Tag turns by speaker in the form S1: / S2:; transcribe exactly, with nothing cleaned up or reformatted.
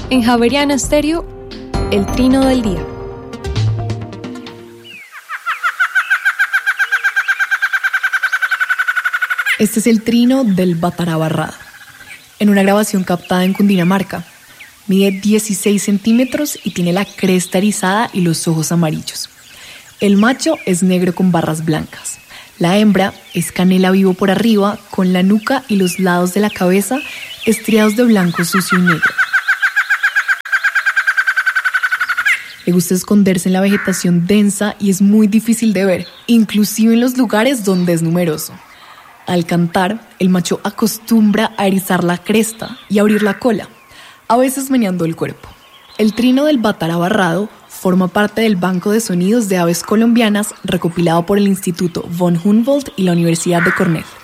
S1: En Javeriana Estéreo, el trino del día.
S2: Este es el trino del Batara barrado, en una grabación captada en Cundinamarca. Mide dieciséis centímetros y tiene la cresta erizada y los ojos amarillos. El macho es negro con barras blancas. La hembra es canela vivo por arriba, con la nuca y los lados de la cabeza estriados de blanco sucio y negro. Le gusta esconderse en la vegetación densa y es muy difícil de ver, inclusive en los lugares donde es numeroso. Al cantar, el macho acostumbra a erizar la cresta y abrir la cola, a veces meneando el cuerpo. El trino del Batara barrado forma parte del Banco de Sonidos de Aves Colombianas recopilado por el Instituto von Humboldt y la Universidad de Cornell.